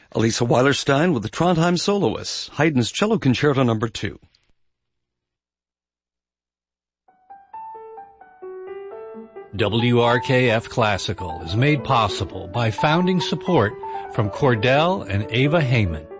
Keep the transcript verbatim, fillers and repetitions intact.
Elisa Weilerstein with the Trondheim Soloists, Haydn's Cello Concerto Number two. W R K F Classical is made possible by founding support from Cordell and Ava Heyman.